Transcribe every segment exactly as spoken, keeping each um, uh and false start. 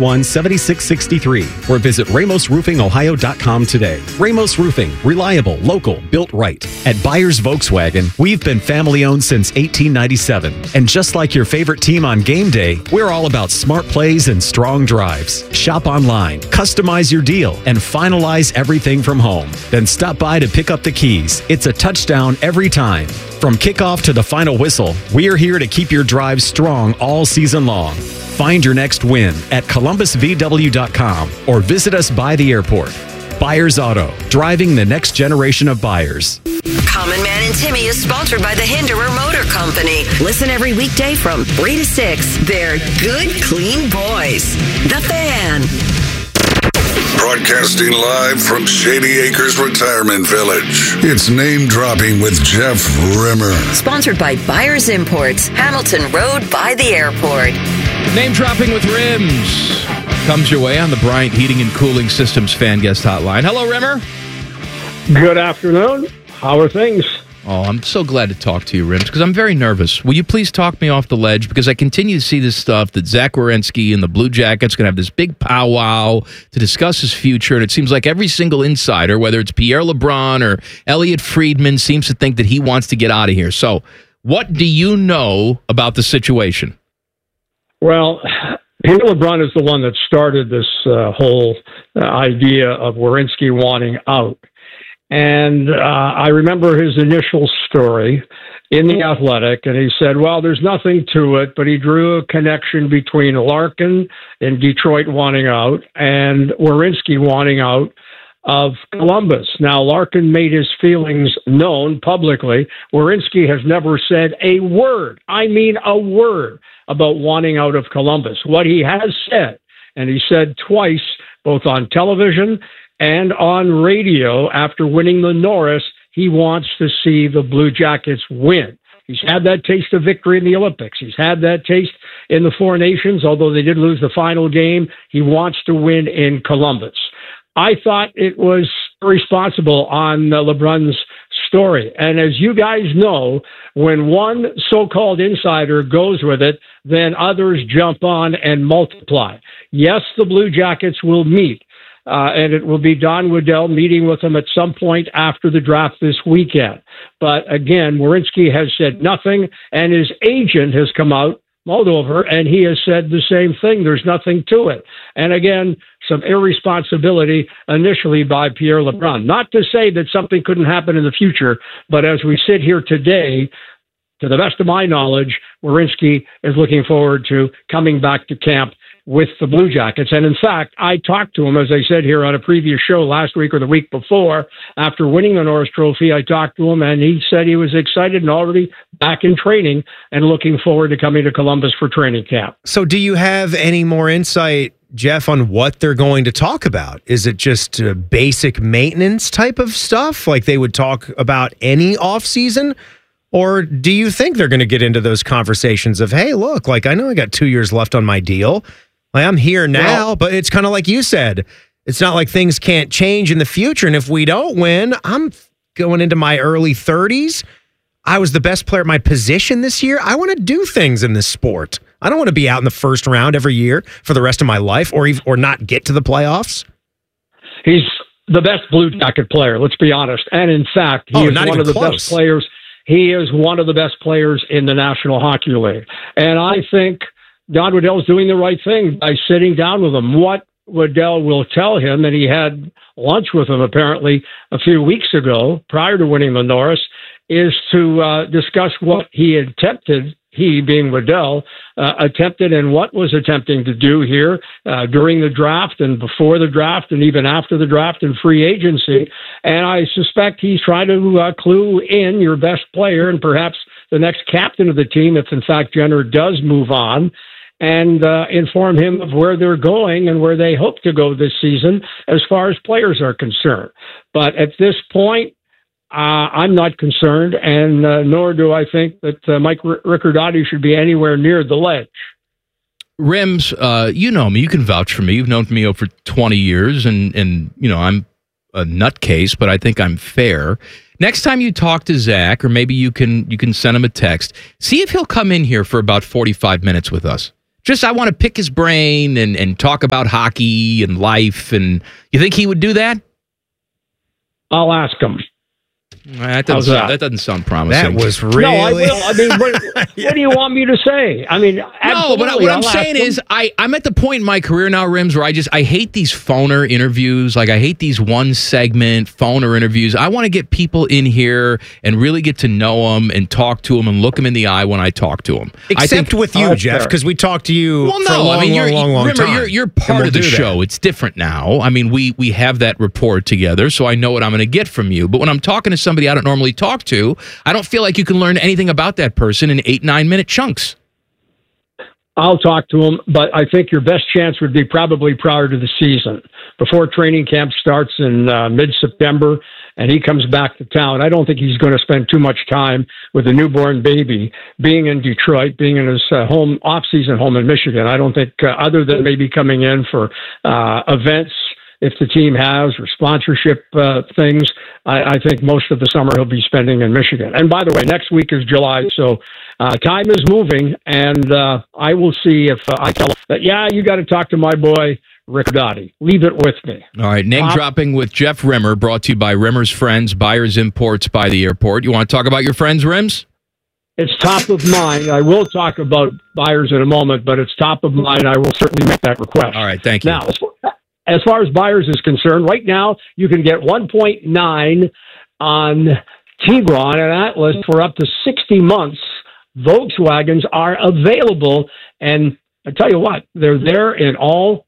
one, seven six six three or visit ramos roofing ohio dot com today. Ramos Roofing, reliable, local, built right. At Byers Volkswagen, we've been family-owned since eighteen ninety-seven. And just like your favorite team on game day, we're all about smart plays and strong drives. Shop online, customize your deal, and finalize everything from home. Then stop by to pick up the keys. It's a touchdown every time. From kickoff to the final whistle, we're here to keep your drive strong all season long. Find your next win at columbus v w dot com or visit us by the airport. Byers Auto, driving the next generation of buyers. Common Man and Timmy is sponsored by the Hinderer Motor Company. Listen every weekday from three to six. They're good, clean boys. The Fan. Broadcasting live from Shady Acres Retirement Village. It's Name Dropping with Jeff Rimmer. Sponsored by Byers Imports, Hamilton Road by the airport. Name Dropping with Rims comes your way on the Bryant Heating and Cooling Systems Fan Guest Hotline. Hello, Rimmer. Good afternoon. How are things? Oh, I'm so glad to talk to you, Rims, because I'm very nervous. Will you please talk me off the ledge? Because I continue to see this stuff that Zach Werenski and the Blue Jackets going to have this big powwow to discuss his future, and it seems like every single insider, whether it's Pierre LeBrun or Elliot Friedman, seems to think that he wants to get out of here. So what do you know about the situation? Well, Pierre LeBrun is the one that started this uh, whole uh, idea of Werenski wanting out. And uh, I remember his initial story in The Athletic, and he said, well, there's nothing to it, but he drew a connection between Larkin in Detroit wanting out and Werenski wanting out of Columbus. Now, Larkin made his feelings known publicly. Werenski has never said a word, I mean a word, about wanting out of Columbus. What he has said, and he said twice, both on television and on radio after winning the Norris, he wants to see the Blue Jackets win. He's had that taste of victory in the Olympics. He's had that taste in the Four Nations, although they did lose the final game. He wants to win in Columbus. I thought it was responsible on uh, LeBrun's story. And as you guys know, when one so-called insider goes with it, then others jump on and multiply. Yes, the Blue Jackets will meet. Uh, and it will be Don Waddell meeting with them at some point after the draft this weekend. But again, Werenski has said nothing, and his agent has come out, Moldover, and he has said the same thing. There's nothing to it. And again, some irresponsibility initially by Pierre LeBrun. Not to say that something couldn't happen in the future, but as we sit here today, to the best of my knowledge, Werenski is looking forward to coming back to camp with the Blue Jackets. And in fact, I talked to him, as I said here on a previous show last week or the week before, after winning the Norris Trophy. I talked to him, and he said he was excited and already back in training and looking forward to coming to Columbus for training camp. So do you have any more insight, Jeff, on what they're going to talk about? Is it just uh, basic maintenance type of stuff, like they would talk about any offseason? Or do you think they're going to get into those conversations of, hey, look, like I know I got two years left on my deal. Like, I'm here now, well, but it's kind of like you said. It's not like things can't change in the future. And if we don't win, I'm going into my early thirties. I was the best player at my position this year. I want to do things in this sport. I don't want to be out in the first round every year for the rest of my life or or not get to the playoffs. He's the best Blue Jacket player, let's be honest. And in fact, he oh, is one of the close. best players. He is one of the best players in the National Hockey League. And I think Don Waddell's doing the right thing by sitting down with him. What Waddell will tell him, and he had lunch with him apparently a few weeks ago prior to winning the Norris, is to uh, discuss what he attempted, he being Waddell, uh, attempted and what was attempting to do here uh, during the draft and before the draft and even after the draft and free agency. And I suspect he's trying to uh, clue in your best player and perhaps the next captain of the team, if in fact Jenner does move on, and uh, inform him of where they're going and where they hope to go this season as far as players are concerned. But at this point, uh, I'm not concerned, and uh, nor do I think that uh, Mike R- Riccardotti should be anywhere near the ledge. Rims, uh, you know me. You can vouch for me. You've known me over twenty years, and, and you know, I'm a nutcase, but I think I'm fair. Next time you talk to Zach, or maybe you can you can send him a text, see if he'll come in here for about forty-five minutes with us. Just I want to pick his brain and, and talk about hockey and life. And you think he would do that? I'll ask him. That doesn't, that? that doesn't sound promising. That was really. No, I will. I mean, what, yeah. what do you want me to say? I mean, no, but what I'll I'm saying them. is, I, I'm at the point in my career now, Rims, where I just I hate these phoner interviews. Like I hate these one segment phoner interviews. I want to get people in here and really get to know them and talk to them and look them in the eye when I talk to them. Except I think, with you, oh, Jeff, because we talked to you well, no, for a long, I mean, you're, long, long, long remember, time. You're, you're part we'll of the do show. that. It's different now. I mean, we we have that rapport together, so I know what I'm going to get from you. But when I'm talking to somebody I don't normally talk to, I don't feel like you can learn anything about that person in eight, nine minute chunks. I'll talk to him, but I think your best chance would be probably prior to the season, before training camp starts in uh, mid-September, and he comes back to town. I don't think he's going to spend too much time with a newborn baby, being in Detroit, being in his uh, home off-season home in Michigan. I don't think, uh, other than maybe coming in for uh, events, if the team has, or sponsorship uh, things, I, I think most of the summer he'll be spending in Michigan. And by the way, next week is July, so uh, time is moving, and uh, I will see if uh, I tell him that, yeah, you got to talk to my boy, Rick Dottie. Leave it with me. All right, name Pop. dropping with Jeff Rimmer, brought to you by Rimmer's Friends, Buyers Imports by the Airport. You want to talk about your friends, Rims? It's top of mind. I will talk about Buyers in a moment, but it's top of mind. I will certainly make that request. All right, thank you. Now, as far as Buyers is concerned, right now you can get one point nine on Tiguan and Atlas for up to sixty months. Volkswagens are available, and I tell you what, they're there in all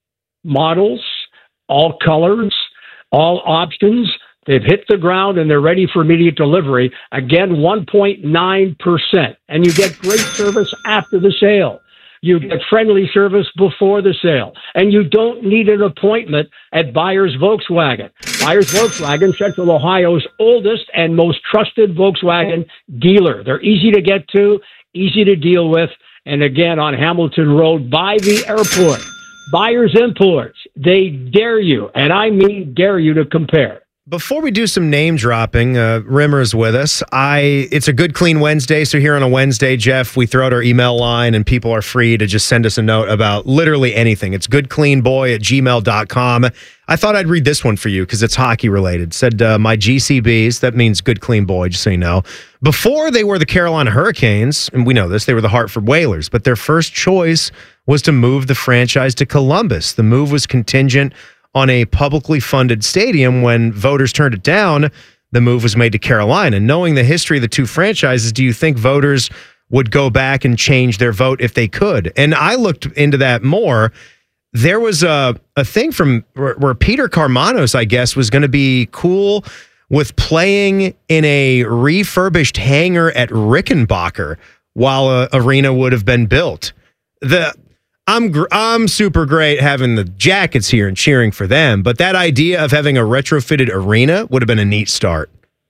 models, all colors, all options. They've hit the ground and they're ready for immediate delivery. Again, one point nine percent, and you get great service after the sale. You get friendly service before the sale, and you don't need an appointment at Buyers Volkswagen. Buyers Volkswagen, Central Ohio's oldest and most trusted Volkswagen dealer. They're easy to get to, easy to deal with, and again, on Hamilton Road by the airport. Buyers Imports, they dare you, and I mean dare you to compare. Before we do some name dropping, uh, Rimmer's with us. I it's a Good Clean Wednesday, so here on a Wednesday, Jeff, we throw out our email line and people are free to just send us a note about literally anything. It's goodcleanboy at gmail dot com. I thought I'd read this one for you because it's hockey related. It said, uh, my G C Bs, that means Good Clean Boy, just so you know. Before they were the Carolina Hurricanes, and we know this, they were the Hartford Whalers, but their first choice was to move the franchise to Columbus. The move was contingent on a publicly funded stadium. When voters turned it down, the move was made to Carolina. Knowing the history of the two franchises, do you think voters would go back and change their vote if they could? And I looked into that more. There was a, a thing from where, where Peter Karmanos, I guess, was going to be cool with playing in a refurbished hangar at Rickenbacker while a arena would have been built. The I'm gr- I'm super great having the Jackets here and cheering for them, but that idea of having a retrofitted arena would have been a neat start.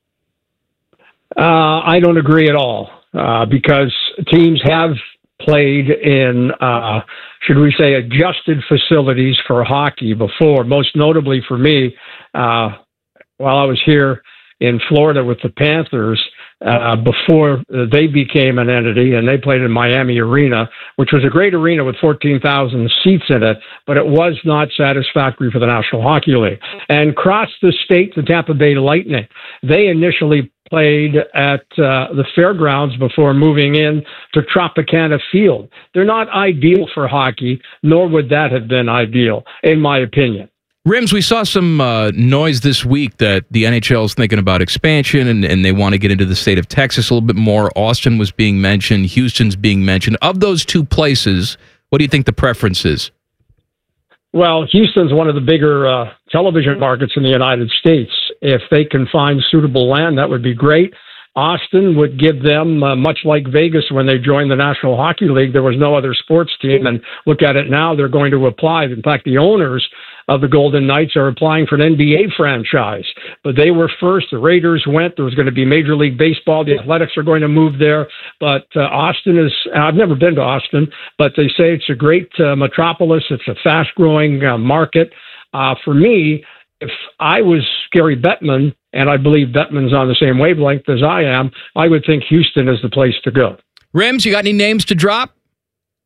Uh, I don't agree at all uh, because teams have played in, uh, should we say, adjusted facilities for hockey before. Most notably for me, uh, while I was here in Florida with the Panthers, Uh, before they became an entity, and they played in Miami Arena, which was a great arena with fourteen thousand seats in it, but it was not satisfactory for the National Hockey League. And across the state, the Tampa Bay Lightning, they initially played at uh, the fairgrounds before moving in to Tropicana Field. They're not ideal for hockey, nor would that have been ideal, in my opinion. Rims, we saw some uh, noise this week that the N H L is thinking about expansion and, and they want to get into the state of Texas a little bit more. Austin was being mentioned. Houston's being mentioned. Of those two places, what do you think the preference is? Well, Houston's one of the bigger uh, television markets in the United States. If they can find suitable land, that would be great. Austin would give them, uh, much like Vegas when they joined the National Hockey League, there was no other sports team. And look at it now, they're going to apply. In fact, the owners of the Golden Knights are applying for an N B A franchise. But they were first. The Raiders went. There was going to be Major League Baseball. The Athletics are going to move there. But uh, Austin is, I've never been to Austin, but they say it's a great uh, metropolis. It's a fast-growing uh, market. Uh, for me, if I was Gary Bettman, and I believe Bettman's on the same wavelength as I am, I would think Houston is the place to go. Rims, you got any names to drop?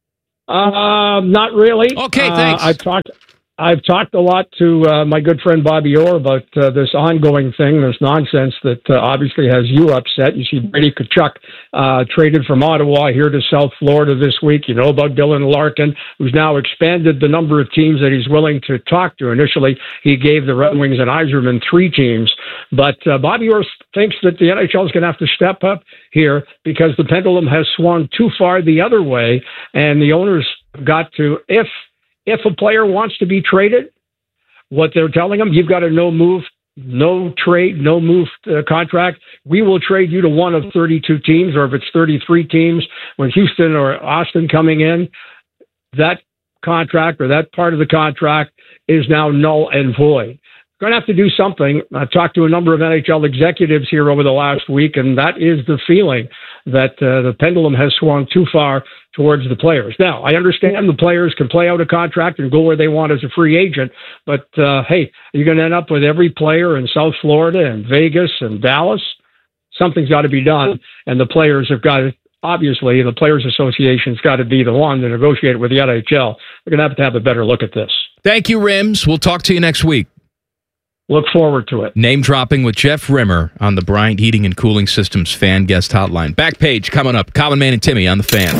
Uh, not really. Okay, uh, thanks. I've talked. I've talked a lot to uh, my good friend Bobby Orr about uh, this ongoing thing, this nonsense that uh, obviously has you upset. You see Brady Tkachuk uh, traded from Ottawa here to South Florida this week. You know about Dylan Larkin, who's now expanded the number of teams that he's willing to talk to. Initially, he gave the Red Wings and Yzerman three teams. But uh, Bobby Orr thinks that the N H L is going to have to step up here because the pendulum has swung too far the other way, and the owners got to, if If a player wants to be traded, what they're telling them, you've got a no move, no trade, no move uh, contract. We will trade you to one of thirty-two teams, or if it's thirty-three teams, when Houston or Austin coming in, that contract or that part of the contract is now null and void. Going to have to do something. I've talked to a number of N H L executives here over the last week, and that is the feeling that uh, the pendulum has swung too far towards the players. Now, I understand the players can play out a contract and go where they want as a free agent, but uh, hey, you're going to end up with every player in South Florida and Vegas and Dallas. Something's got to be done, and the players have got to, obviously, the Players Association's got to be the one to negotiate with the N H L. They're going to have to have a better look at this. Thank you, Rims. We'll talk to you next week. Look forward to it. Name dropping with Jeff Rimmer on the Bryant Heating and Cooling Systems Fan Guest Hotline. Back page coming up. Common Man and Timmy on the Fan.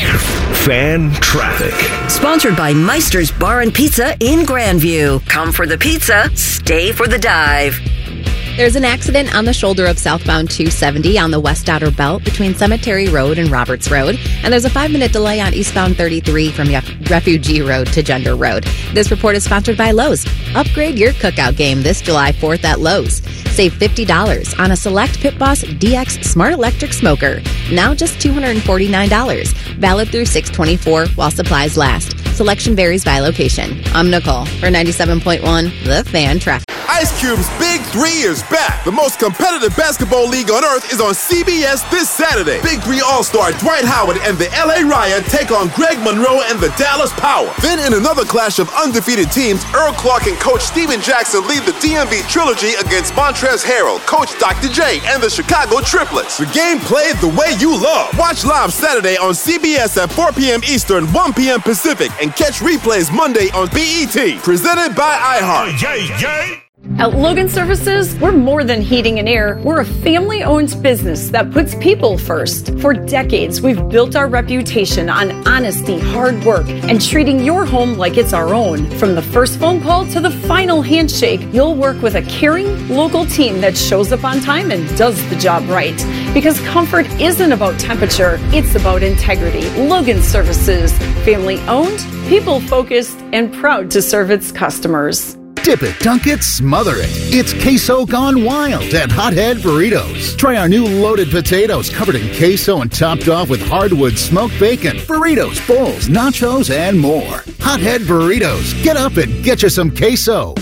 Fan traffic. Sponsored by Meister's Bar and Pizza in Grandview. Come for the pizza, stay for the dive. There's an accident on the shoulder of southbound two seventy on the West Outer Belt between Cemetery Road and Roberts Road. And there's a five-minute delay on eastbound thirty-three from Refugee Road to Gender Road. This report is sponsored by Lowe's. Upgrade your cookout game this July fourth at Lowe's. Save fifty dollars on a select Pit Boss D X Smart Electric Smoker. Now just two hundred forty-nine dollars. Valid through six twenty-four while supplies last. Selection varies by location. I'm Nicole for ninety-seven point one The Fan Traffic. Ice Cube's Big Three is back. The most competitive basketball league on earth is on C B S this Saturday. Big Three All-Star Dwight Howard and the L A Riot take on Greg Monroe and the Dallas Power. Then in another clash of undefeated teams, Earl Clark and Coach Steven Jackson lead the D M V Trilogy against Montrezl Harrell, Coach Doctor J, and the Chicago Triplets. The game played the way you love. Watch live Saturday on C B S at four p.m. Eastern, one p.m. Pacific, and catch replays Monday on B E T. Presented by iHeart. Yay, yay. At Logan Services, we're more than heating and air. We're a family-owned business that puts people first. For decades, we've built our reputation on honesty, hard work, and treating your home like it's our own. From the first phone call to the final handshake, you'll work with a caring, local team that shows up on time and does the job right. Because comfort isn't about temperature, it's about integrity. Logan Services, family-owned, people-focused, and proud to serve its customers. Dip it, dunk it, smother it. It's queso gone wild at Hothead Burritos. Try our new loaded potatoes covered in queso and topped off with hardwood smoked bacon, burritos, bowls, nachos, and more. Hothead Burritos. Get up and get you some queso.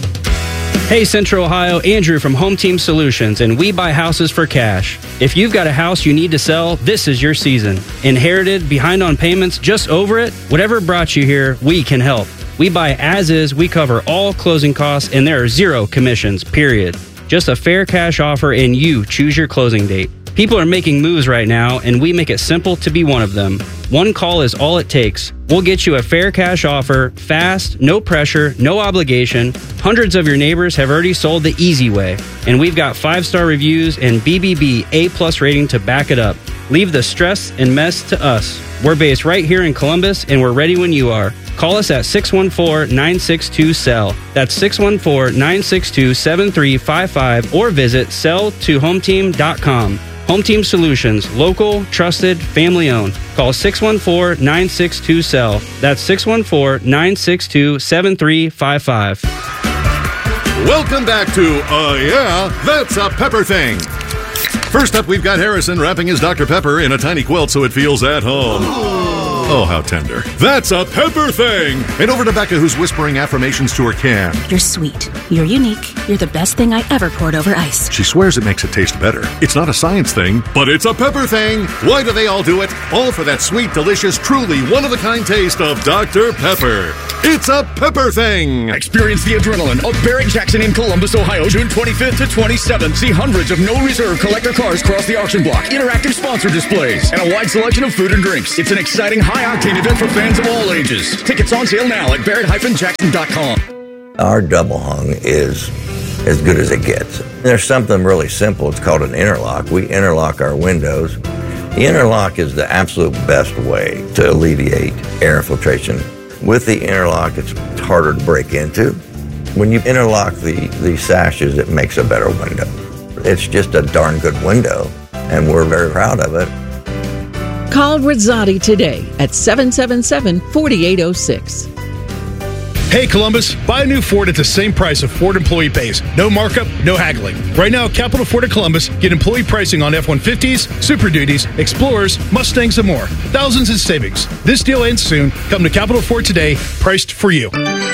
Hey Central Ohio, Andrew from Home Team Solutions, and we buy houses for cash. If you've got a house you need to sell, this is your season. Inherited, behind on payments, just over it? Whatever brought you here, we can help. We buy as is, we cover all closing costs, and there are zero commissions, period. Just a fair cash offer and you choose your closing date. People are making moves right now, and we make it simple to be one of them. One call is all it takes. We'll get you a fair cash offer, fast, no pressure, no obligation. Hundreds of your neighbors have already sold the easy way, and we've got five-star reviews and B B B A-plus rating to back it up. Leave the stress and mess to us. We're based right here in Columbus, and we're ready when you are. Call us at six one four, nine six two, S E L L. That's six one four, nine six two, seven three five five or visit sell to home team dot com. Home Team Solutions, local, trusted, family-owned. Call six one four, nine six two, S E L L. That's six one four, nine six two, seven three five five. Welcome back to Uh Yeah, That's a Pepper Thing. First up, we've got Harrison wrapping his Doctor Pepper in a tiny quilt so it feels at home. Oh, how tender. That's a Pepper Thing. And over to Becca, who's whispering affirmations to her can. You're sweet. You're unique. You're the best thing I ever poured over ice. She swears it makes it taste better. It's not a science thing, but it's a Pepper Thing. Why do they all do it? All for that sweet, delicious, truly one-of-a-kind taste of Doctor Pepper. It's a Pepper Thing. Experience the adrenaline of Barrett Jackson in Columbus, Ohio, June twenty-fifth to twenty-seventh. See hundreds of no-reserve collector cars cross the auction block, interactive sponsor displays, and a wide selection of food and drinks. It's an exciting high high-octane event for fans of all ages. Tickets on sale now at barrett dash jackson dot com. Our double hung is as good as it gets. There's something really simple. It's called an interlock. We interlock our windows. The interlock is the absolute best way to alleviate air infiltration. With the interlock, it's harder to break into. When you interlock the, the sashes, it makes a better window. It's just a darn good window, and we're very proud of it. Call Rizzotti today at seven seven seven, four eight zero six. Hey Columbus, buy a new Ford at the same price of Ford employee pays. No markup, no haggling. Right now at Capital Ford of Columbus, get employee pricing on F one fifties, Super Duties, Explorers, Mustangs, and more. Thousands in savings. This deal ends soon. Come to Capital Ford today, priced for you.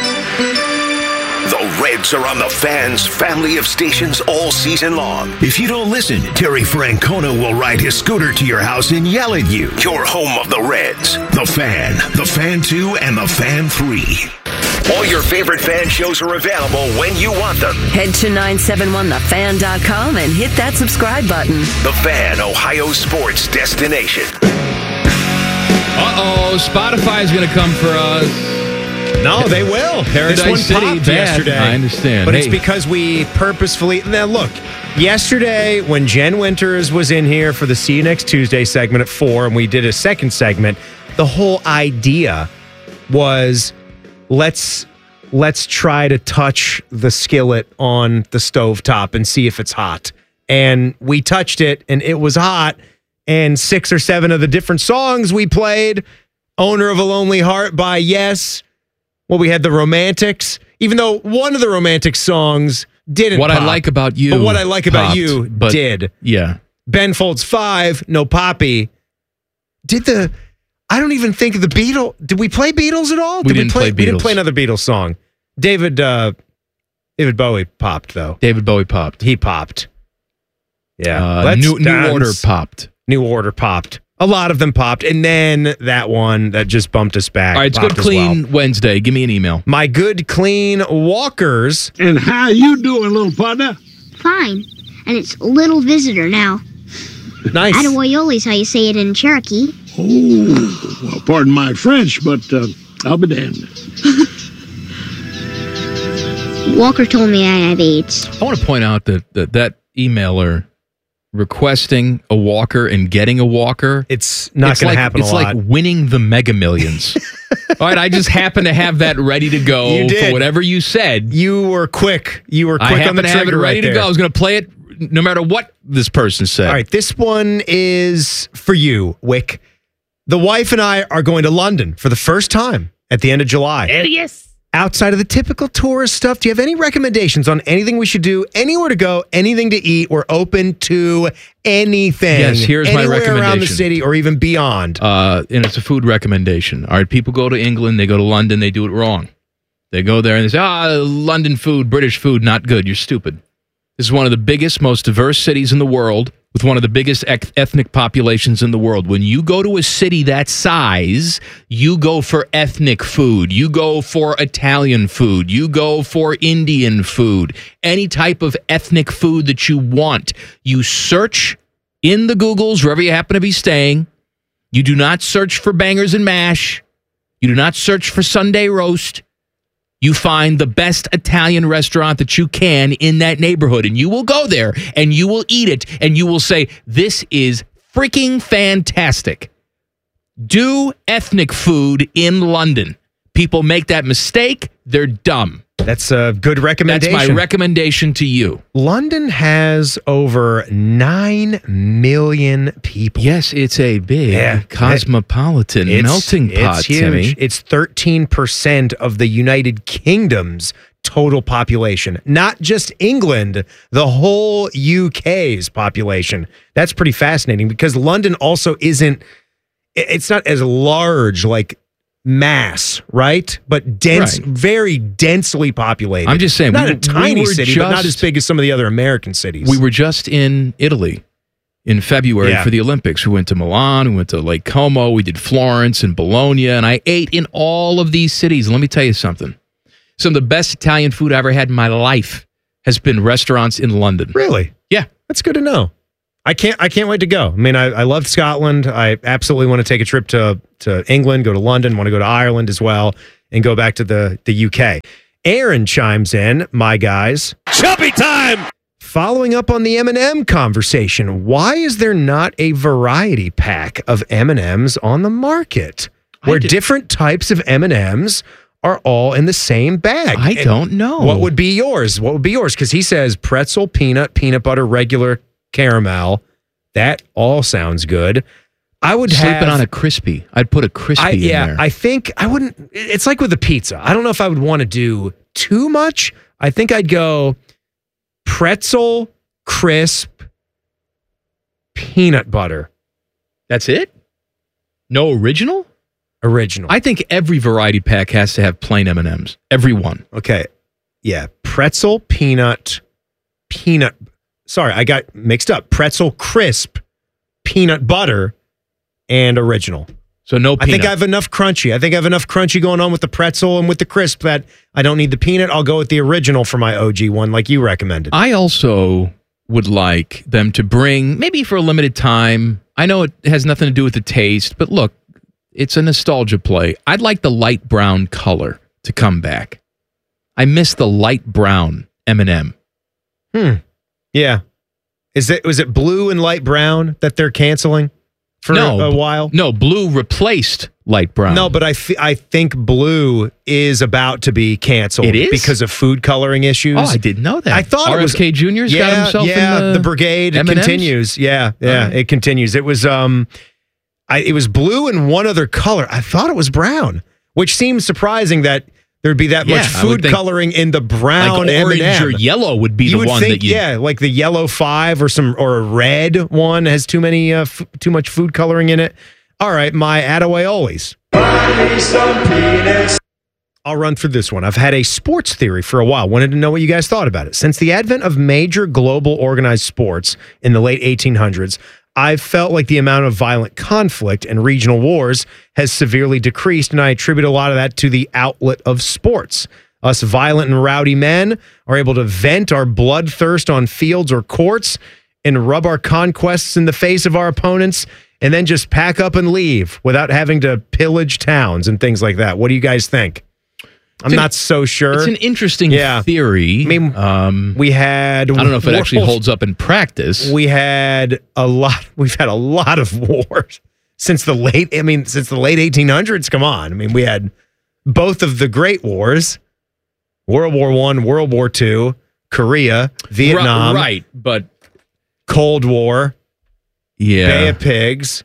The Reds are on the Fan's family of stations all season long. If you don't listen, Terry Francona will ride his scooter to your house and yell at you. You're home of the Reds. The Fan, The Fan two, and The Fan three. All your favorite fan shows are available when you want them. Head to nine seven one the fan dot com and hit that subscribe button. The Fan, Ohio sports destination. Uh-oh, Spotify is going to come for us. No, they will. Paris Did I one say popped bad? yesterday. I understand. But Hey. it's because we purposefully... Now, look, yesterday when Jen Winters was in here for the See You Next Tuesday segment at four, and we did a second segment, the whole idea was let's let's try to touch the skillet on the stovetop and see if it's hot. And we touched it, and it was hot, and six or seven of the different songs we played, Owner of a Lonely Heart by Yes... Well, we had the Romantics, even though one of the Romantic songs didn't What pop, I Like About You But What I Like About popped, You but- did. Yeah. Ben Folds five, No Poppy. Did the... I don't even think the Beatles... Did we play Beatles at all? We did didn't play We didn't Beatles. play another Beatles song. David uh, David Bowie popped, though. David Bowie popped. He popped. Yeah. Uh, Let's New, New Dance. Order popped. New Order popped. A lot of them popped. And then that one that just bumped us back. All right, it's popped Good as Clean well. Wednesday. Give me an email. My Good Clean Walkers. And how you doing, little partner? Fine. And it's Little Visitor now. Nice. Attaboyoli's how you say it in Cherokee. Oh, well, pardon my French, but uh, I'll be damned. Walker told me I have AIDS. I want to point out that that, that emailer requesting a walker and getting a walker. It's not it's going like, to happen a It's lot. like winning the Mega Millions. All right, I just happen to have that ready to go You did. for whatever you said. You were quick. You were quick I on happen the to trigger have it ready right to there. go. I was going to play it no matter what this person said. All right, this one is for you, Wick. The wife and I are going to London for the first time at the end of July. Hell yes. Outside of the typical tourist stuff, do you have any recommendations on anything we should do, anywhere to go, anything to eat? We're open to anything. Yes, here's my Anywhere around the recommendation. city or even beyond. Uh, and it's a food recommendation. All right, people go to England, they go to London, they do it wrong. They go there and they say, ah, London food, British food, not good. You're stupid. This is one of the biggest, most diverse cities in the world with one of the biggest ec- ethnic populations in the world. When you go to a city that size, you go for ethnic food. You go for Italian food. You go for Indian food. Any type of ethnic food that you want. You search in the Googles, wherever you happen to be staying. You do not search for bangers and mash. You do not search for Sunday roast. You find the best Italian restaurant that you can in that neighborhood, and you will go there and you will eat it and you will say, this is freaking fantastic. Do ethnic food in London. People make that mistake. They're dumb. That's a good recommendation. That's my recommendation to you. London has over nine million people. Yes, it's a big Yeah. cosmopolitan It's- melting pot, it's huge. Timmy. It's thirteen percent of the United Kingdom's total population. Not just England, the whole U K's population. That's pretty fascinating because London also isn't, it- it's not as large like mass, right? But dense, Right. very densely populated. I'm just saying, not we- a tiny we were city, but not just- as big as some of the other American cities. We were just in Italy in February Yeah. for the Olympics. We went to Milan, we went to Lake Como, we did Florence and Bologna, and I ate in all of these cities. Let me tell you something. Some of the best Italian food I ever had in my life has been restaurants in London. Really? Yeah. That's good to know. I can't. I can't wait to go. I mean, I, I loved Scotland. I absolutely want to take a trip to to England, go to London, want to go to Ireland as well, and go back to the the U K. Aaron chimes in, my guys. Chubby time. Following up on the M and M conversation, why is there not a variety pack of M and M's on the market where different types of M and M's are all in the same bag? I And don't know. What would be yours? What would be yours? Because he says pretzel, peanut, peanut butter, regular, caramel. That all sounds good. I would Sleeping have on a crispy. I'd put a crispy I, in yeah, there. I think I wouldn't. It's like with the pizza. I don't know if I would want to do too much. I think I'd go pretzel, crisp, peanut butter. That's it? No original? Original. I think every variety pack has to have plain M and M's. Every one. Okay. Yeah. Pretzel, peanut, peanut. Sorry, I got mixed up. Pretzel, crisp, peanut butter, and original. So no peanut. I think I have enough crunchy. I think I have enough crunchy going on with the pretzel and with the crisp that I don't need the peanut. I'll go with the original for my O G one like you recommended. I also would like them to bring, maybe for a limited time, I know it has nothing to do with the taste, but look, it's a nostalgia play. I'd like the light brown color to come back. I miss the light brown M and M. Hmm. Yeah. Is it was it blue and light brown that they're canceling for no, a while? No, blue replaced light brown. No, but I, th- I think blue is about to be canceled. It is? Because of food coloring issues. Oh, I didn't know that. I thought R F K it was Junior's yeah, got himself yeah, in the, the brigade. It M and M's? continues. Yeah, yeah, right. it continues. It was um, I, it was blue and one other color. I thought it was brown, which seems surprising that there'd be that Yeah, much I would food think coloring in the brown like M orange and M. or yellow would be You the would one think, that you. yeah, like the yellow five or some or a red one has too many uh, f- too much food coloring in it. All right, my Attaway always. I'll run through this one. I've had a sports theory for a while. Wanted to know what you guys thought about it. Since the advent of major global organized sports in the late eighteen hundreds, I've felt like the amount of violent conflict and regional wars has severely decreased, and I attribute a lot of that to the outlet of sports. Us violent and rowdy men are able to vent our bloodthirst on fields or courts and rub our conquests in the face of our opponents and then just pack up and leave without having to pillage towns and things like that. What do you guys think? I'm an- not so sure. It's an interesting Yeah. theory. I mean, um, we had. I don't know if it actually wars. holds up in practice. We had a lot. We've had a lot of wars since the late. I mean, since the late eighteen hundreds. Come on. I mean, we had both of the great wars: World War One, World War Two, Korea, Vietnam, Right, but Cold War, yeah, Bay of Pigs,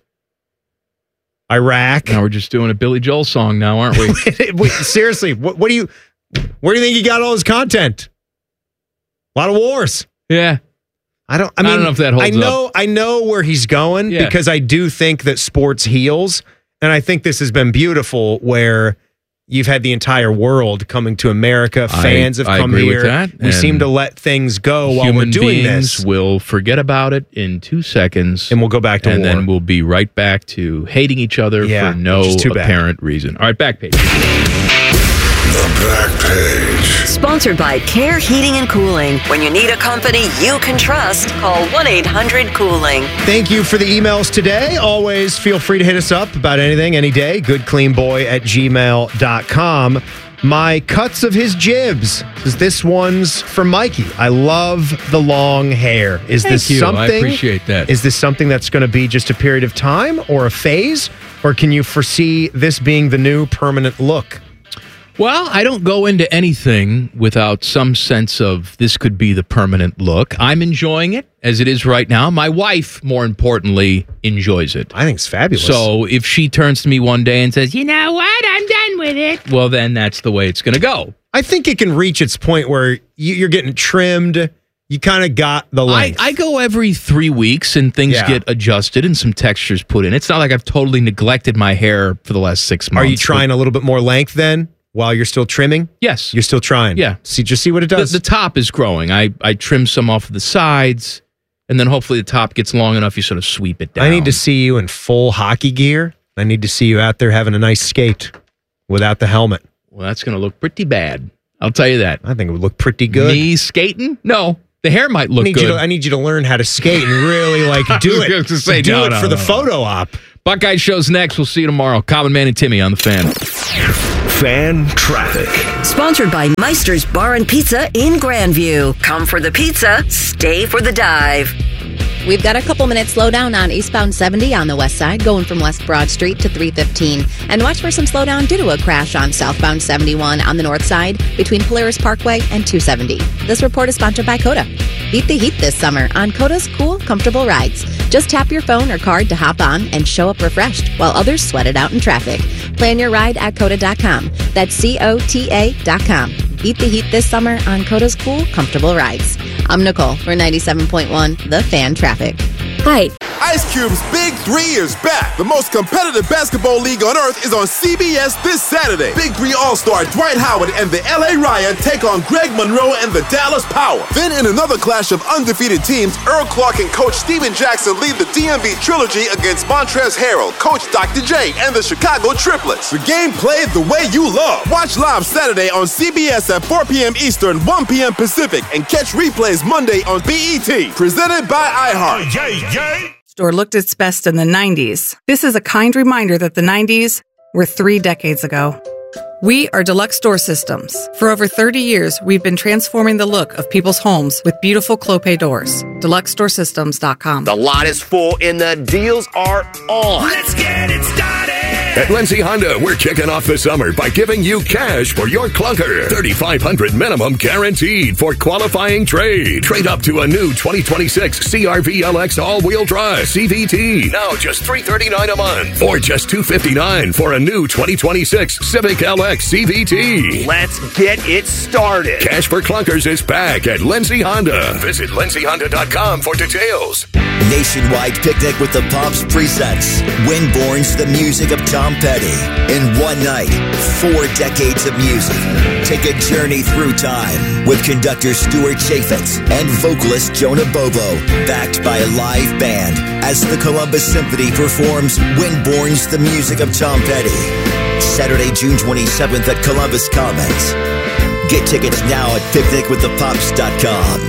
Iraq. Now we're just doing a Billy Joel song now, aren't we? Wait, seriously, what, what do you? Where do you think he got all his content? A lot of wars. Yeah. I don't. I I mean, don't know if that holds I know. I know where he's going Yeah. because I do think that sports heals, and I think this has been beautiful. Where you've had the entire world coming to America, I- fans have I come agree with here. that, We seem and to let things go while Human we're doing beings this, will forget about it in two seconds, and we'll go back to and war. then we'll be right back to hating each other Yeah, for no which is too bad. apparent reason. All right, back page. The back page. Sponsored by Care Heating and Cooling. When you need a company you can trust, call one eight hundred cooling. Thank you for the emails today. Always feel free to hit us up about anything, any day. goodcleanboy at gmail dot com. My cuts of his jibs. This one's for Mikey. I love the long hair. Is Thank this you. I something? appreciate that. Is this something that's going to be just a period of time or a phase? Or can you foresee this being the new permanent look? Well, I don't go into anything without some sense of this could be the permanent look. I'm enjoying it as it is right now. My wife, more importantly, enjoys it. I think it's fabulous. So if she turns to me one day and says, you know what, I'm done with it, well, then that's the way it's going to go. I think it can reach its point where you- you're getting trimmed. You kind of got the I, length. I go every three weeks and things Yeah. get adjusted and some textures put in. It's not like I've totally neglected my hair for the last six months. Are you trying a little bit more length then while you're still trimming? Yes. You're still trying. Yeah. See, just see what it The, does. the top is growing. I, I trim some off of the sides, and then hopefully the top gets long enough you sort of sweep it down. I need to see you in full hockey gear. I need to see you out there having a nice skate without the helmet. Well, that's going to look pretty bad. I'll tell you that. I think it would look pretty good. Me skating? No. The hair might look I need good. You to, I need you to learn how to skate and really like do it. To say, do no, it no, for no, the no. photo op. Buckeye Show's next. We'll see you tomorrow. Common Man and Timmy on the Fan. Fan traffic. Sponsored by Meister's Bar and Pizza in Grandview. Come for the pizza, stay for the dive. We've got a couple minutes slowdown on eastbound seventy on the west side, going from West Broad Street to three fifteen. And watch for some slowdown due to a crash on southbound seventy-one on the north side between Polaris Parkway and two seventy. This report is sponsored by Coda. Beat the heat this summer on Coda's cool, comfortable rides. Just tap your phone or card to hop on and show up refreshed while others sweat it out in traffic. Plan your ride at Coda dot com. That's C O T A dot com. Beat the heat this summer on Coda's cool, comfortable rides. I'm Nicole for ninety-seven point one The Fan Traffic. Hi. Ice Cube's Big Three is back. The most competitive basketball league on earth is on C B S this Saturday. Big Three All-Star Dwight Howard and the L A Riot take on Greg Monroe and the Dallas Power. Then in another clash of undefeated teams, Earl Clark and Coach Steven Jackson lead the D M V trilogy against Montrezl Harrell, Coach Doctor J, and the Chicago Triplets. The game played the way you love. Watch live Saturday on C B S at four p.m. Eastern, one p.m. Pacific, and catch replays Monday on B E T. Presented by iHeart. Yay, yay. Store looked its best in the nineties. This is a kind reminder that the nineties were three decades ago. We are Deluxe Door Systems. For over thirty years, we've been transforming the look of people's homes with beautiful Clopay doors. Deluxe Door Systems dot com. The lot is full and the deals are on. Let's get it started! At Lindsay Honda, we're kicking off the summer by giving you cash for your clunker. thirty-five hundred dollars minimum guaranteed for qualifying trade. Trade up to a new twenty twenty-six C R V L X all-wheel drive C V T. Now just three hundred thirty-nine dollars a month. Or just two hundred fifty-nine dollars for a new twenty twenty-six Civic L X C V T. Let's get it started. Cash for clunkers is back at Lindsay Honda. Visit lindsay honda dot com for details. Nationwide Picnic with the Pops presents Winborn's The Music of Tom Petty. In one night, four decades of music. Take a journey through time with conductor Stuart Chaffetz and vocalist Jonah Bobo, backed by a live band as the Columbus Symphony performs Winborn's The Music of Tom Petty. Saturday, June twenty-seventh at Columbus Commons. Get tickets now at picnic with the pops dot com.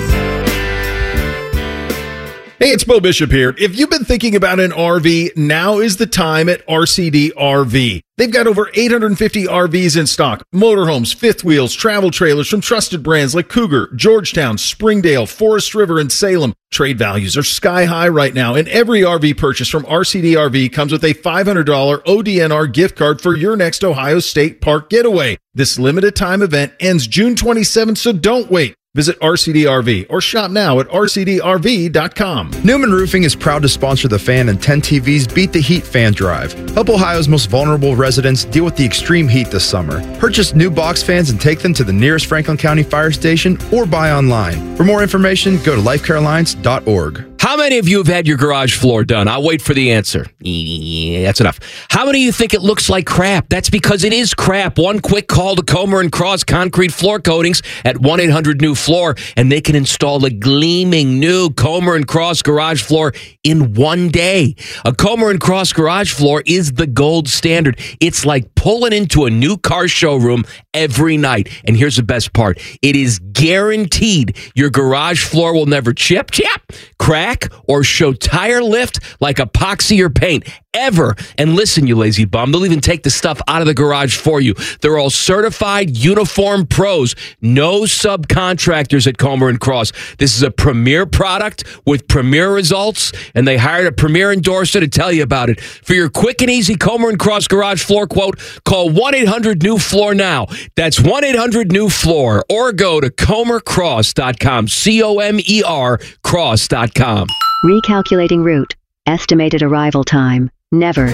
Hey, it's Bo Bishop here. If you've been thinking about an R V, now is the time at R C D R V. They've got over eight hundred fifty R Vs in stock. Motorhomes, fifth wheels, travel trailers from trusted brands like Cougar, Georgetown, Springdale, Forest River, and Salem. Trade values are sky high right now, and every R V purchase from R C D R V comes with a five hundred dollars O D N R gift card for your next Ohio State Park getaway. This limited time event ends June twenty-seventh, so don't wait. Visit R C D R V or shop now at R C D R V dot com. Newman Roofing is proud to sponsor the Fan and ten T V's Beat the Heat Fan Drive. Help Ohio's most vulnerable residents deal with the extreme heat this summer. Purchase new box fans and take them to the nearest Franklin County Fire Station or buy online. For more information, go to life carolines dot org. How many of you have had your garage floor done? I'll wait for the answer. Yeah, that's enough. How many of you think it looks like crap? That's because it is crap. One quick call to Comer and Cross Concrete Floor Coatings at one eight hundred new floor, and they can install a gleaming new Comer and Cross garage floor in one day. A Comer and Cross garage floor is the gold standard. It's like pulling into a new car showroom every night. And here's the best part. It is guaranteed your garage floor will never chip, chip, crack, or show tire lift like epoxy or paint ever. And listen, you lazy bum, they'll even take the stuff out of the garage for you. They're all certified uniform pros, no subcontractors at Comer and Cross. This is a premier product with premier results, and they hired a premier endorser to tell you about it. For your quick and easy Comer and Cross garage floor quote, call one eight hundred new floor now. That's one eight hundred new floor, or go to comer cross dot com, C O M E R cross dot com. Recalculating route. Estimated arrival time. Never.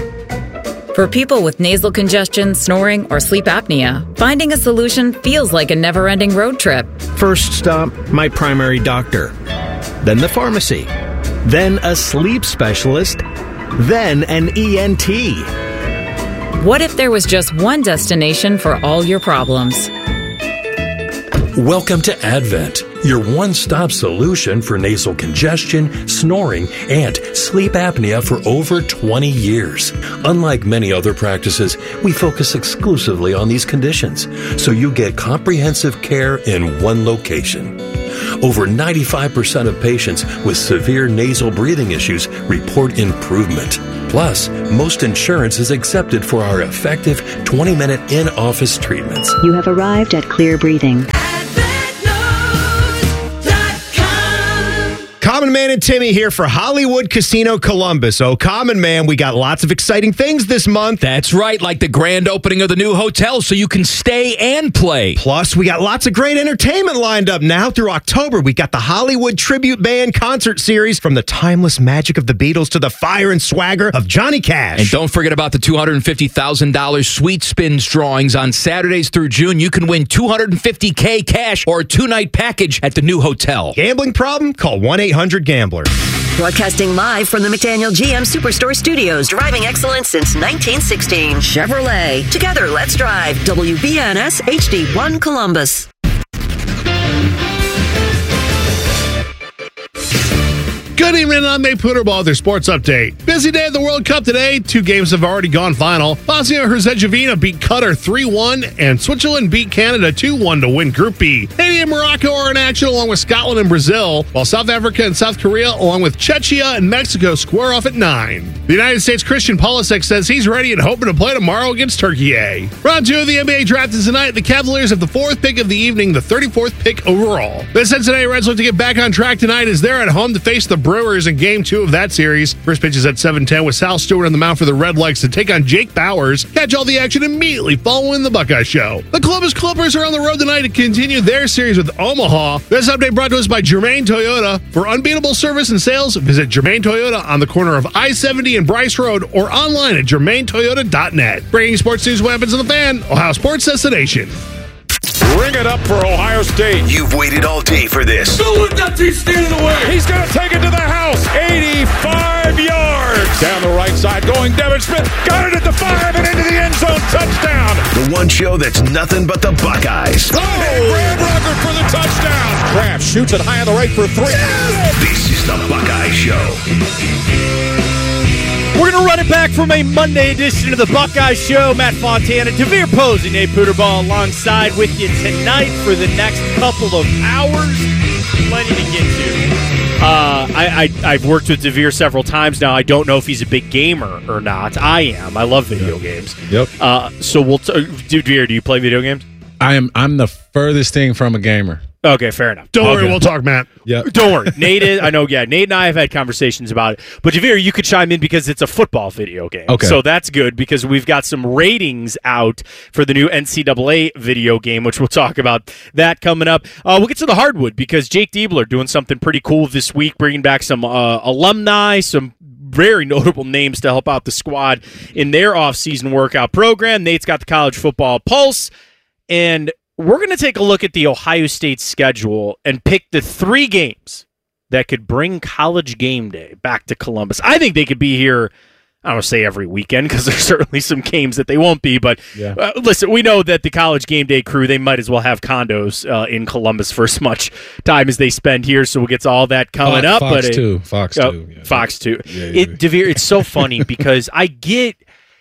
For people with nasal congestion, snoring, or sleep apnea, finding a solution feels like a never-ending road trip. First stop, my primary doctor. Then the pharmacy. Then a sleep specialist. Then an E N T. What if there was just one destination for all your problems? Welcome to Advent, your one-stop solution for nasal congestion, snoring, and sleep apnea for over twenty years. Unlike many other practices, we focus exclusively on these conditions, so you get comprehensive care in one location. over ninety-five percent of patients with severe nasal breathing issues report improvement. Plus, most insurance is accepted for our effective twenty-minute in-office treatments. You have arrived at Clear Breathing. Common Man and Timmy here for Hollywood Casino Columbus. Oh, Common Man, we got lots of exciting things this month. That's right, like the grand opening of the new hotel so you can stay and play. Plus, we got lots of great entertainment lined up now through October. We got the Hollywood Tribute Band concert series, from the timeless magic of the Beatles to the fire and swagger of Johnny Cash. And don't forget about the two hundred fifty thousand dollars Sweet Spins drawings on Saturdays through June. You can win two hundred fifty thousand dollars cash or a two-night package at the new hotel. Gambling problem? Call one eight hundred gambler. Broadcasting live from the McDaniel G M Superstore Studios. Driving excellence since nineteen sixteen. Chevrolet. Together, let's drive. W B N S H D one Columbus. Good evening, I'm Nate Puderball with your sports update. Busy day at the World Cup today. Two games have already gone final. Bosnia-Herzegovina beat Qatar three one, and Switzerland beat Canada two one to win Group B. Haiti and Morocco are in action along with Scotland and Brazil, while South Africa and South Korea, along with Czechia and Mexico, square off at nine. The United States' Christian Pulisic says he's ready and hoping to play tomorrow against Turkey A. Round two of the N B A draft is tonight. The Cavaliers have the fourth pick of the evening, the thirty-fourth pick overall. The Cincinnati Reds look to get back on track tonight as they're at home to face the Brewers in game two of that series. First pitch is at seven ten with Sal Stewart on the mound for the Red Legs to take on Jake Bowers. Catch all the action immediately following the Buckeye Show. The Columbus Clippers are on the road tonight to continue their series with Omaha. This update brought to us by Germain Toyota. For unbeatable service and sales, visit Germain Toyota on the corner of I seventy and Bryce Road or online at germain toyota dot net. Bringing sports news weapons on the Fan, Ohio Sports Destination. Bring it up for Ohio State. You've waited all day for this. Don't let that team stand in the way. He's going to take it to the house. eighty-five yards. Down the right side going Devin Smith. Got it at the five and into the end zone. Touchdown. The one show that's nothing but the Buckeyes. Oh, and Brad Rucker for the touchdown. Kraft shoots it high on the right for three. Yes! This is the Buckeye Show. We're going to run it back from a Monday edition of the Buckeye Show. Matt Fontana, Devere Posey, Nate Puderball alongside with you tonight for the next couple of hours. Plenty to get to. Uh, I, I, I've worked with Devere several times now. I don't know if he's a big gamer or not. I am. I love video yep. games. Yep. Uh, so we'll t- Devere, do you play video games? I am. I'm the furthest thing from a gamer. Okay, fair enough. Don't okay. worry, we'll talk, Matt. Yeah, don't worry. Nate is. I know. Yeah, Nate and I have had conversations about it. But Devere, you could chime in because it's a football video game. Okay, so that's good because we've got some ratings out for the new N C double A video game, which we'll talk about that coming up. Uh, we'll get to the hardwood because Jake Diebler doing something pretty cool this week, bringing back some uh, alumni, some very notable names to help out the squad in their off-season workout program. Nate's got the college football pulse, and we're going to take a look at the Ohio State schedule and pick the three games that could bring College Game Day back to Columbus. I think they could be here, I don't want to say every weekend because there's certainly some games that they won't be. But yeah. uh, listen, we know that the College Game Day crew, they might as well have condos uh, in Columbus for as much time as they spend here. So we'll get to all that coming Fox, up. Fox but two. It, Fox uh, two. Yeah. Fox two. Yeah, yeah, it, Devere, it's so funny because I get,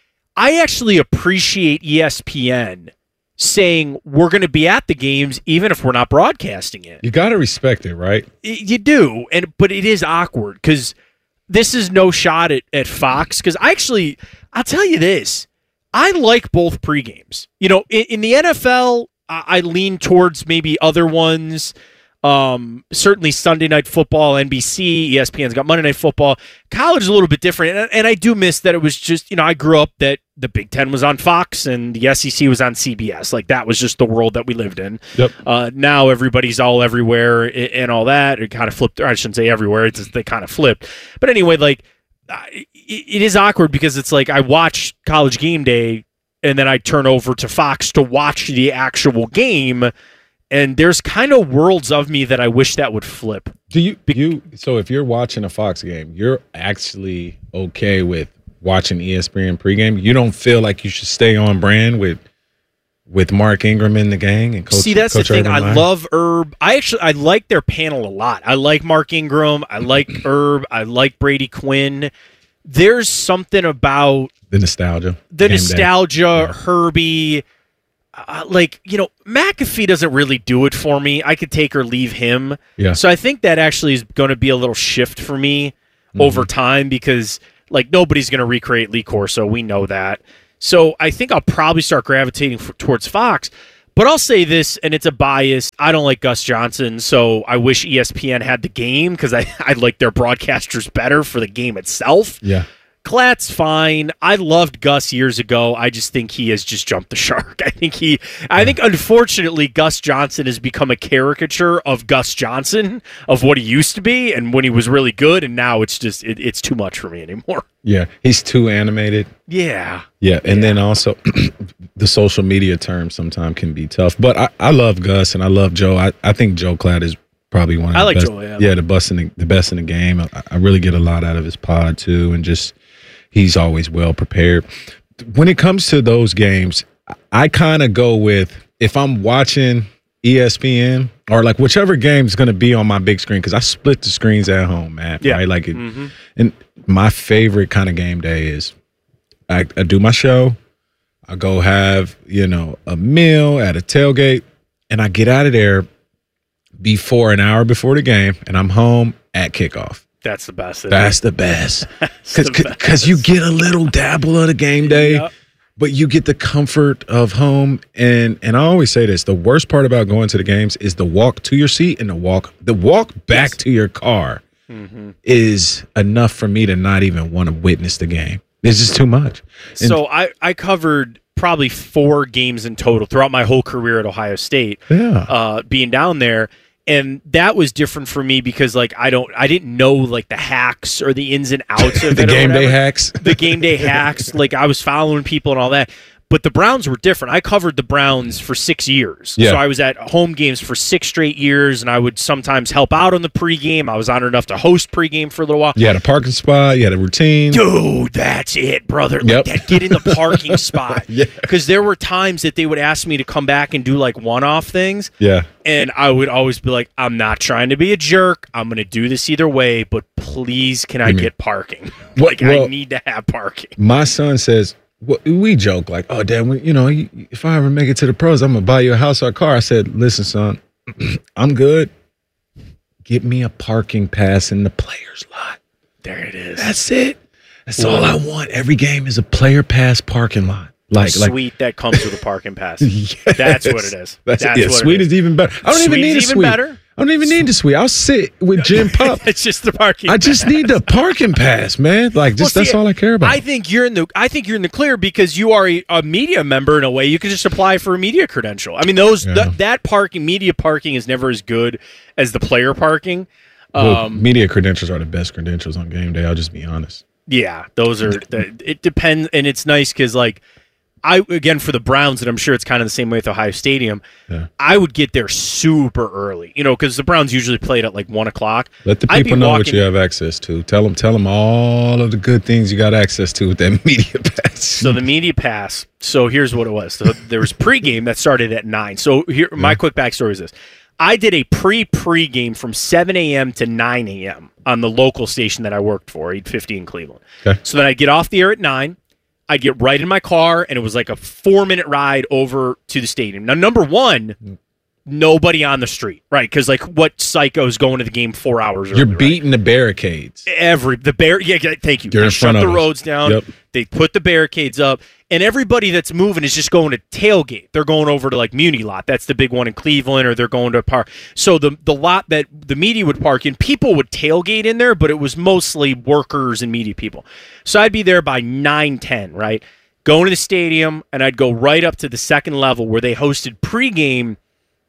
I actually appreciate E S P N saying we're going to be at the games even if we're not broadcasting it. You got to respect it, right? You do, and but it is awkward because this is no shot at, at Fox. Because I actually, I'll tell you this, I like both pregames. You know, in, in the N F L, I, I lean towards maybe other ones. Um, certainly Sunday Night Football, N B C, E S P N's got Monday Night Football. College is a little bit different, and, and I do miss that it was just, you know, I grew up that the Big Ten was on Fox and the S E C was on C B S. Like, that was just the world that we lived in. Yep. Uh, now everybody's all everywhere and, and all that. It kind of flipped. Or I shouldn't say everywhere. It's just, they kind of flipped. But anyway, like, it, it is awkward because it's like I watch College Game Day and then I turn over to Fox to watch the actual game. And there's kind of worlds of me that I wish that would flip. Do you, you so if you're watching a Fox game, you're actually okay with watching E S P N pregame? You don't feel like you should stay on brand with with Mark Ingram in the gang and Coach? See, that's Coach the thing. Urban I Meyer? love Herb. I actually I like their panel a lot. I like Mark Ingram. I like Herb. I like Brady Quinn. There's something about the nostalgia, the Game nostalgia, day. Yeah. Herbie. uh, like, you know, McAfee doesn't really do it for me. I could take or leave him. Yeah. So I think that actually is going to be a little shift for me mm-hmm. over time because, like, nobody's going to recreate Lee Corso. We know that. So I think I'll probably start gravitating for, towards Fox. But I'll say this, and it's a bias. I don't like Gus Johnson, so I wish E S P N had the game because I, I like their broadcasters better for the game itself. Yeah. Klatt's fine. I loved Gus years ago. I just think he has just jumped the shark. I think he, I think unfortunately Gus Johnson has become a caricature of Gus Johnson, of what he used to be and when he was really good, and now it's just, it, it's too much for me anymore. Yeah, he's too animated. Yeah. Yeah, and yeah. then also the social media term sometimes can be tough. But I, I love Gus and I love Joe. I, I think Joe Klatt is probably one of I the like best. Joe, yeah. Yeah, the best in the, the best in the game. I, I really get a lot out of his pod too, and just he's always well prepared. When it comes to those games, I kind of go with if I'm watching E S P N or like whichever game is going to be on my big screen, because I split the screens at home, man. Yeah. Right? Like it, mm-hmm. and my favorite kind of game day is I, I do my show, I go have, you know, a meal at a tailgate, and I get out of there before an hour before the game, and I'm home at kickoff. That's the best. That's the best. Because you get a little dabble of the game day, yep. but you get the comfort of home. And and I always say this, the worst part about going to the games is the walk to your seat and the walk the walk back yes. to your car mm-hmm. is enough for me to not even want to witness the game. It's just too much. And so I, I covered probably four games in total throughout my whole career at Ohio State. Yeah. Uh, being down there. And that was different for me because, like, I don't, I didn't know like the hacks or the ins and outs of the it. The game day hacks. The game day hacks. Like, I was following people and all that. But the Browns were different. I covered the Browns for six years. Yeah. So I was at home games for six straight years, and I would sometimes help out on the pregame. I was honored enough to host pregame for a little while. You had a parking spot. You had a routine. Dude, that's it, brother. Yep. Like that, get in the parking spot. Yeah. Because there were times that they would ask me to come back and do, like, one-off things. Yeah. And I would always be like, I'm not trying to be a jerk. I'm going to do this either way, but please can I get parking? Like, well, I need to have parking. My son says, well, we joke like, oh, Dad, you know, if I ever make it to the pros, I'm going to buy you a house or a car. I said, listen, son, I'm good. Get me a parking pass in the players' lot. There it is. That's it. That's Whoa. all I want. Every game is a player pass parking lot. Like, a like suite that comes with a parking pass. Yes. That's what it is. That's, That's yeah, what suite it is. is even better. I don't even need a even suite. Better. I don't even need the suite. I'll sit with Jim Pup. It's just the parking. I just pass. need the parking pass, man. Like, just well, see, that's all I care about. I think you're in the. I think you're in the clear because you are a, a media member in a way. You can just apply for a media credential. I mean, those Yeah. th- that parking, media parking, is never as good as the player parking. Well, Um, media credentials are the best credentials on game day. I'll just be honest. Yeah, those are. The, it depends, and it's nice because like. I again for the Browns, and I'm sure it's kind of the same way with Ohio Stadium. Yeah. I would get there super early, you know, because the Browns usually played at like one o'clock. Let the I'd be people know what walking- you have access to. Tell them, tell them all of the good things you got access to with that media pass. So the media pass. So here's what it was. So there was pregame that started at nine. So here, my quick backstory is this: I did a pre-pregame from seven a.m. to nine a.m. on the local station that I worked for, eight fifty in Cleveland. Okay. So then I'd get off the air at nine. I'd get right in my car, and it was like a four-minute ride over to the stadium. Now, number one, nobody on the street, right? Because, like, what psycho's going to the game four hours early? You're beating the barricades. Every the bear, yeah, yeah, thank you. You're they in shut front the of us. roads down. Yep. They put the barricades up, and everybody that's moving is just going to tailgate. They're going over to like Muni Lot. That's the big one in Cleveland, or they're going to a park. So the the lot that the media would park in, people would tailgate in there, but it was mostly workers and media people. So I'd be there by nine ten, right? Going to the stadium, and I'd go right up to the second level where they hosted pregame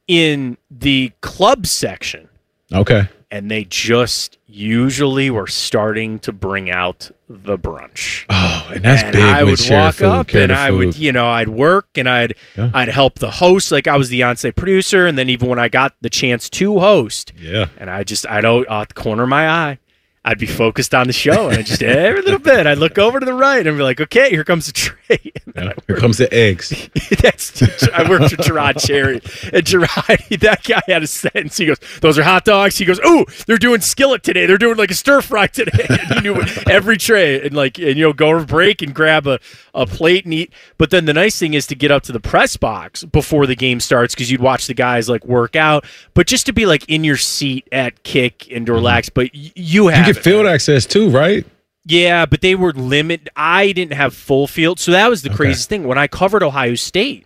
in the club section. Okay. And they just usually were starting to bring out the brunch. Oh, and that's and big. I with would shared walk food, up care and to I food. would, you know, I'd work and I'd Yeah. I'd help the host, like I was the on-site producer, and then even when I got the chance to host, Yeah. and I just I'd oh, uh, corner my eye. I'd be focused on the show, and I just every little bit I'd look over to the right and be like, okay, here comes the tray. Yeah, here comes the eggs. That's I worked with Gerard Cherry, and Gerard, that guy had a sentence. He goes, "Those are hot dogs." He goes, "Ooh, they're doing skillet today. They're doing like a stir fry today." And he knew every tray, and like, and you know, go over break and grab a, a plate and eat. But then the nice thing is to get up to the press box before the game starts, because you'd watch the guys like work out, but just to be like in your seat at kick and to relax. But y- you have you get field access too, right? Yeah, but they were limited. I didn't have full field, so that was the okay. craziest thing. When I covered Ohio State,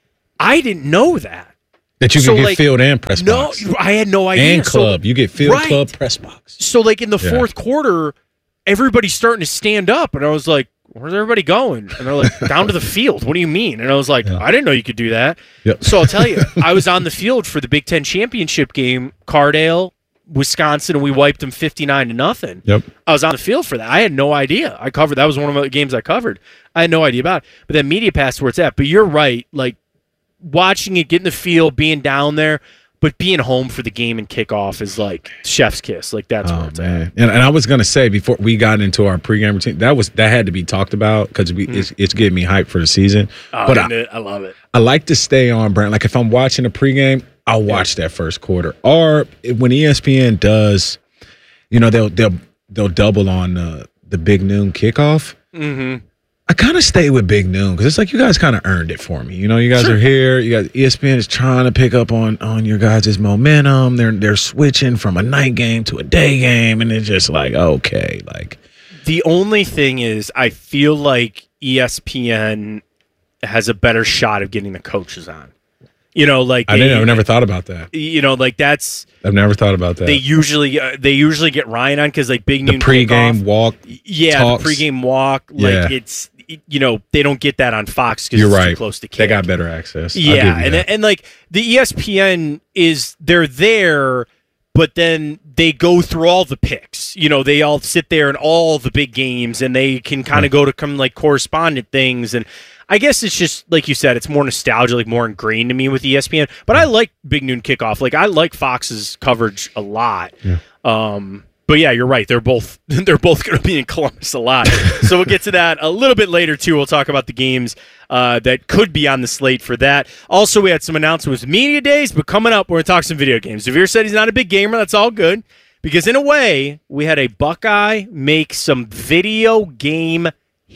I didn't know that. That you so, can get like, field and press no, box. No, I had no idea. And club. So, you get field, right. club, press box. So, like, in the yeah. fourth quarter, everybody's starting to stand up, and I was like, where's everybody going? And they're like, down to the field. What do you mean? And I was like, yeah. I didn't know you could do that. Yep. So I'll tell you, I was on the field for the Big Ten championship game, Cardale, Wisconsin, and we wiped them fifty-nine to nothing. Yep. I was on the field for that. I had no idea. I covered that was one of the games I covered. I had no idea about it. But then Media Pass where it's at. But you're right. Like watching it, get in the field, being down there, but being home for the game and kickoff is like chef's kiss. Like that's oh, where it's man. at. And, and I was gonna say before we got into our pregame routine, that was that had to be talked about because mm. it's, it's getting me hyped for the season. Oh, but I, I, I love it. I like to stay on brand. Like if I'm watching a pregame, I'll watch yeah. that first quarter. Or when E S P N does, you know, they'll they'll they'll double on uh, the big noon kickoff. Mm-hmm. I kind of stay with Big Noon because it's like you guys kind of earned it for me. You know, you guys sure. are here. You guys, E S P N is trying to pick up on on your guys' momentum. They're they're switching from a night game to a day game, and it's just like okay, like the only thing is, I feel like E S P N has a better shot of getting the coaches on. You know, like I didn't. I've never thought about that. You know, like that's. I've never thought about that. They usually uh, they usually get Ryan on because like Big Noon the pregame walk. Yeah, talks. the pregame walk. Like yeah. it's. You know, they don't get that on Fox because it's right. too close to kick. They got better access. Yeah, and and like the E S P N is they're there, but then they go through all the picks. You know, they all sit there in all the big games, and they can kind of right. go to come like correspondent things. And I guess it's just like you said, it's more nostalgia, like more ingrained to me with E S P N. But I like Big Noon Kickoff. Like I like Fox's coverage a lot. Yeah. Um, But yeah, you're right. They're both they're both going to be in Columbus a lot. So we'll get to that a little bit later too. We'll talk about the games uh, that could be on the slate for that. Also, we had some announcements with media days, but coming up, we're going to talk some video games. Devere said he's not a big gamer. That's all good because in a way, we had a Buckeye make some video game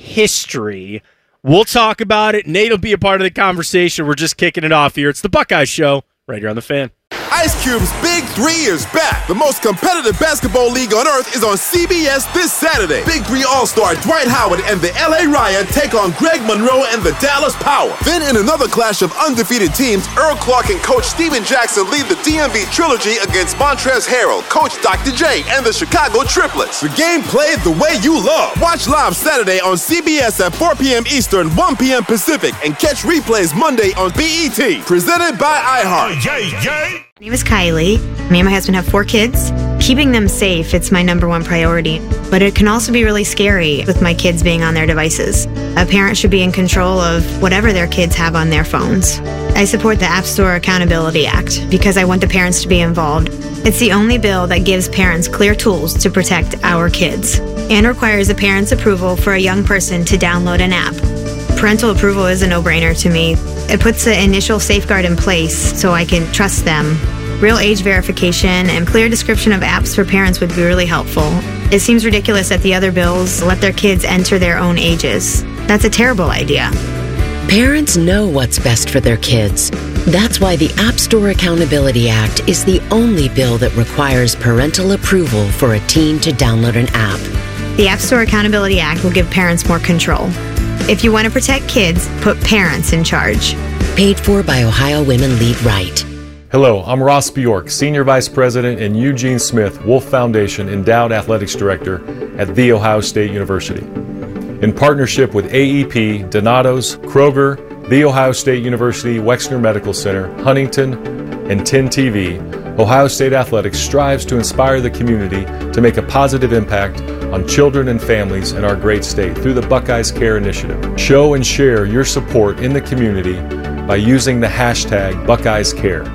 history. We'll talk about it. Nate will be a part of the conversation. We're just kicking it off here. It's the Buckeye Show right here on The Fan. Ice Cube's Big Three is back. The most competitive basketball league on earth is on C B S this Saturday. Big Three All-Star Dwight Howard and the L A Riot take on Greg Monroe and the Dallas Power. Then in another clash of undefeated teams, Earl Clark and Coach Steven Jackson lead the D M V trilogy against Montrezl Harrell, Coach Doctor J, and the Chicago Triplets. The game played the way you love. Watch live Saturday on C B S at four p.m. Eastern, one p.m. Pacific, and catch replays Monday on B E T. Presented by iHeart. Yay, yay. My name is Kylie. Me and my husband have four kids. Keeping them safe, it's my number one priority. But it can also be really scary with my kids being on their devices. A parent should be in control of whatever their kids have on their phones. I support the App Store Accountability Act because I want the parents to be involved. It's the only bill that gives parents clear tools to protect our kids and requires a parent's approval for a young person to download an app. Parental approval is a no-brainer to me. It puts the initial safeguard in place so I can trust them. Real age verification and clear description of apps for parents would be really helpful. It seems ridiculous that the other bills let their kids enter their own ages. That's a terrible idea. Parents know what's best for their kids. That's why the App Store Accountability Act is the only bill that requires parental approval for a teen to download an app. The App Store Accountability Act will give parents more control. If you want to protect kids, put parents in charge. Paid for by Ohio Women Lead Right. Hello, I'm Ross Bjork, Senior Vice President and Eugene Smith Wolf Foundation Endowed Athletics Director at The Ohio State University. In partnership with A E P, Donato's, Kroger, The Ohio State University Wexner Medical Center, Huntington, and ten T V, Ohio State Athletics strives to inspire the community to make a positive impact on children and families in our great state through the Buckeyes Care Initiative. Show and share your support in the community by using the hashtag Buckeyes Care.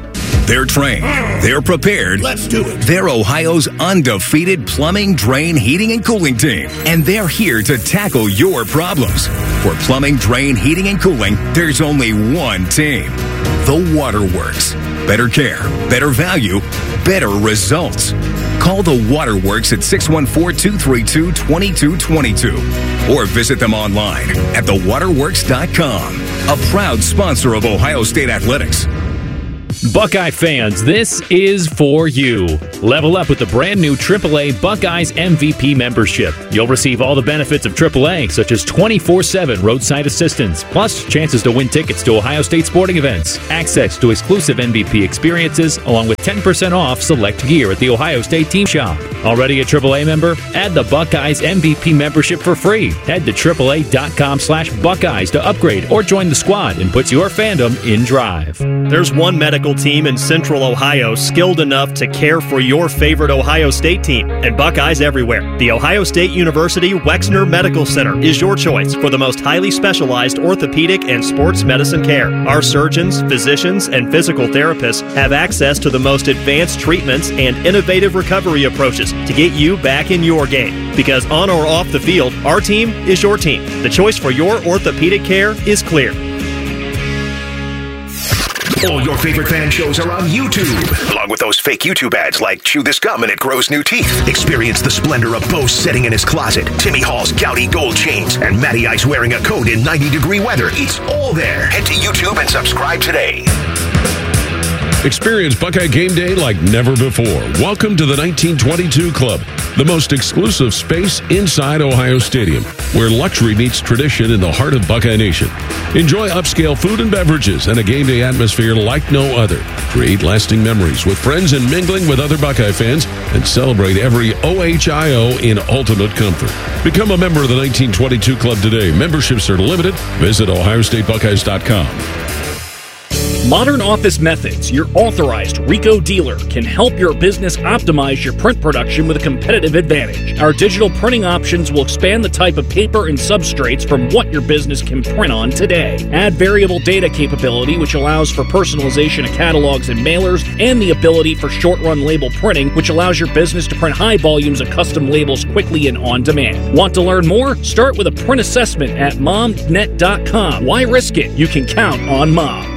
They're trained. They're prepared. Let's do it. They're Ohio's undefeated plumbing, drain, heating, and cooling team. And they're here to tackle your problems. For plumbing, drain, heating, and cooling, there's only one team. The Waterworks. Better care, better value, better results. Call the Waterworks at six one four, two three two, two two two two or visit them online at the waterworks dot com. A proud sponsor of Ohio State Athletics. Buckeye fans, this is for you. Level up with the brand new triple A Buckeyes M V P membership. You'll receive all the benefits of triple A, such as twenty-four seven roadside assistance, plus chances to win tickets to Ohio State sporting events, access to exclusive M V P experiences, along with ten percent off select gear at the Ohio State Team Shop. Already a triple A member? Add the Buckeyes M V P membership for free. Head to triple A dot com slash Buckeyes to upgrade or join the squad and put your fandom in drive. There's one medical team in Central Ohio skilled enough to care for your favorite Ohio State team, and Buckeyes everywhere. The Ohio State University Wexner Medical Center is your choice for the most highly specialized orthopedic and sports medicine care. Our surgeons, physicians, and physical therapists have access to the most advanced treatments and innovative recovery approaches to get you back in your game. Because on or off the field, our team is your team. The choice for your orthopedic care is clear. All your favorite fan shows are on YouTube, along with those fake YouTube ads like Chew This Gum and It Grows New Teeth. Experience the splendor of Bo sitting in his closet, Timmy Hall's gouty gold chains, and Matty Ice wearing a coat in ninety degree weather. It's all there. Head to YouTube and subscribe today. Experience Buckeye Game Day like never before. Welcome to the nineteen twenty-two Club, the most exclusive space inside Ohio Stadium, where luxury meets tradition in the heart of Buckeye Nation. Enjoy upscale food and beverages and a game day atmosphere like no other. Create lasting memories with friends and mingling with other Buckeye fans, and celebrate every O H I O in ultimate comfort. Become a member of the nineteen twenty-two Club today. Memberships are limited. Visit ohio state buckeyes dot com. Modern Office Methods, your authorized Ricoh dealer, can help your business optimize your print production with a competitive advantage. Our digital printing options will expand the type of paper and substrates from what your business can print on today. Add variable data capability, which allows for personalization of catalogs and mailers, and the ability for short-run label printing, which allows your business to print high volumes of custom labels quickly and on demand. Want to learn more? Start with a print assessment at mom net dot com. Why risk it? You can count on Mom.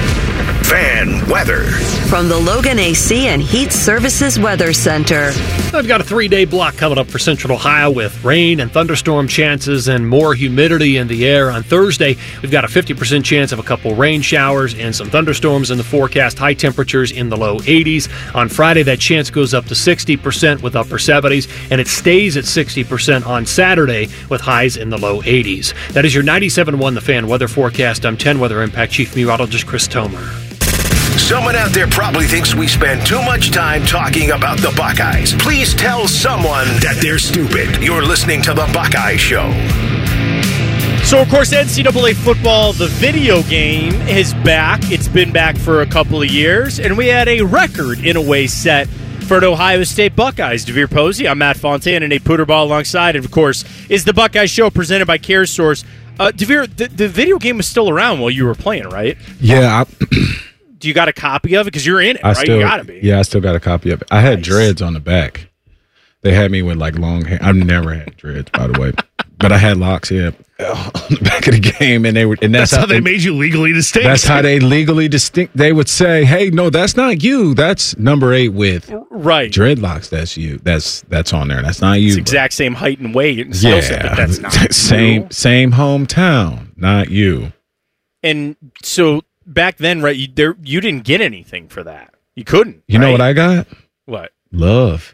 Fan weather. From the Logan A C and Heat Services Weather Center. I've got a three-day block coming up for Central Ohio with rain and thunderstorm chances and more humidity in the air. On Thursday, we've got a fifty percent chance of a couple rain showers and some thunderstorms in the forecast, high temperatures in the low eighties. On Friday, that chance goes up to sixty percent with upper seventies, and it stays at sixty percent on Saturday with highs in the low eighties. That is your ninety-seven point one The Fan weather forecast. I'm ten Weather Impact Chief Meteorologist Chris Tomer. Someone out there probably thinks we spend too much time talking about the Buckeyes. Please tell someone that they're stupid. You're listening to The Buckeye Show. So, of course, N C double A football, the video game, is back. It's been back for a couple of years, and we had a record in a way set for the Ohio State Buckeyes. DeVere Posey, I'm Matt Fontaine, and Nate Puderball alongside. And, of course, is the Buckeye Show presented by CareSource. Uh, DeVere, the, the video game was still around while you were playing, right? Yeah, I, Do you got a copy of it? Because you're in it, I right? Still, you got to be. Yeah, I still got a copy of it. I had nice. dreads on the back. They had me with like long hair. I've never had dreads, by the way, but I had locks. Yeah, on the back of the game, and they were. And that's, that's how, how they, they made you legally distinct. That's how they legally distinct. They would say, "Hey, no, that's not you. That's number eight with right dreadlocks. That's you. That's that's on there. That's not you." It's exact same height and weight and skill yeah, set, but that's not same you. same hometown, not you. And so. Back then, right, you, there, you didn't get anything for that. You couldn't. You right? know what I got? What? Love.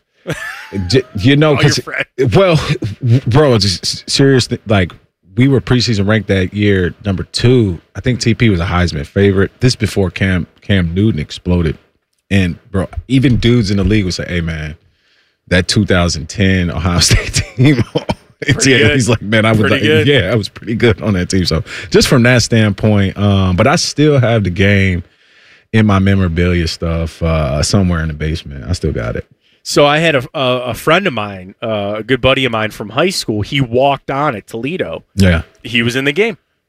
You know, because, well, bro, it's seriously, like, we were preseason ranked that year, number two. I think T P was a Heisman favorite. This before Cam Cam Newton exploded. And, bro, even dudes in the league would say, hey, man, that two thousand ten Ohio State team, yeah, he's like, man, I was like, good. yeah, I was pretty good on that team. So just from that standpoint, um, but I still have the game in my memorabilia stuff uh, somewhere in the basement. I still got it. So I had a a, a friend of mine, uh, a good buddy of mine from high school. He walked on at Toledo. Yeah, he was in the game.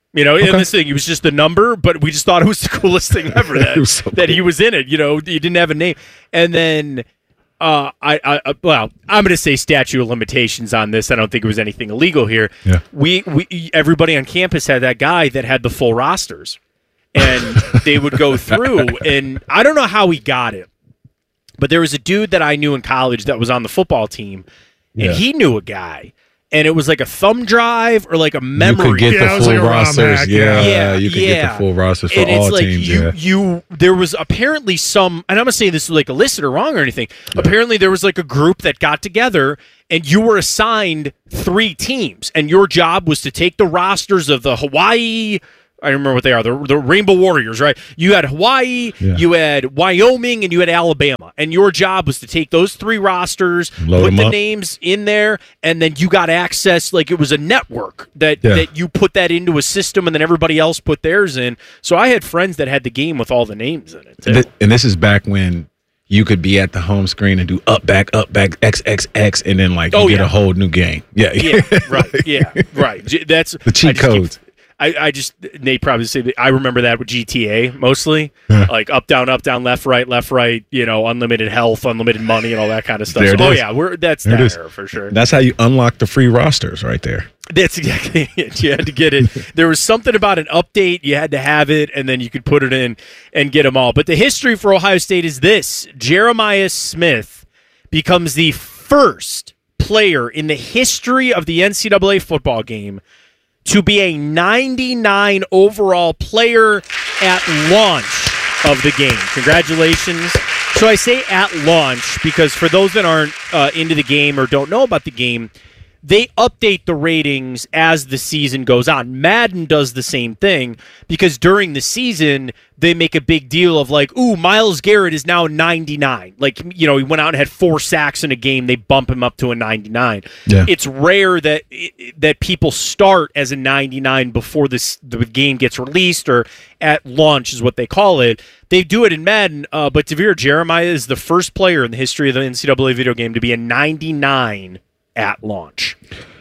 You know, Okay. in this thing, he was just a number, but we just thought it was the coolest thing ever that, so that cool. he was in it. You know, he didn't have a name. And then, uh, I, I, well, I'm going to say statute of limitations on this. I don't think it was anything illegal here. Yeah. We, we, everybody on campus had that guy that had the full rosters, and they would go through, and I don't know how he got it, but there was a dude that I knew in college that was on the football team, and Yeah. he knew a guy. And it was like a thumb drive or like a memory. You could get Yeah, the it was full like a ROM rosters. hack, Yeah, yeah. you could Yeah. get the full rosters for and it's all like teams. you, yeah. you, there was apparently some, and I'm not saying this is like illicit or wrong or anything. Apparently, there was like a group that got together, and you were assigned three teams, and your job was to take the rosters of the Hawaii. I don't remember what they are. The, the Rainbow Warriors, right? You had Hawaii, Yeah. you had Wyoming, and you had Alabama. And your job was to take those three rosters, Load put them the up. names in there, and then you got access. Like it was a network that, Yeah. that you put that into a system, and then everybody else put theirs in. So I had friends that had the game with all the names in it, too. Th- and this is back when you could be at the home screen and do up, back, up, back, X, X, X, and then like you Oh, get yeah. a whole new game. Yeah, Yeah, right. Yeah, right. J- That's The cheat I just keep- codes. I, I just Nate probably say that I remember that with G T A mostly, like up down up down left right left right, you know, unlimited health, unlimited money, and all that kind of stuff. There So, it oh is. yeah, we're that's There it that is. era for sure. That's how you unlock the free rosters right there. That's exactly it. You had to get it. There was something about an update. You had to have it, and then you could put it in and get them all. But the history for Ohio State is this: Jeremiah Smith becomes the first player in the history of the N C double A football game to be a ninety-nine overall player at launch of the game. Congratulations. So I say at launch because for those that aren't uh, into the game or don't know about the game, they update the ratings as the season goes on. Madden does the same thing because during the season, they make a big deal of like, ooh, Myles Garrett is now ninety-nine. Like, you know, he went out and had four sacks in a game. They bump him up to a ninety-nine. Yeah. It's rare that that people start as a ninety-nine before this, the game gets released or at launch is what they call it. They do it in Madden, uh, but Devere Jeremiah is the first player in the history of the N C double A video game to be a ninety-nine at launch.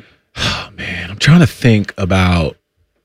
Man, I'm trying to think about.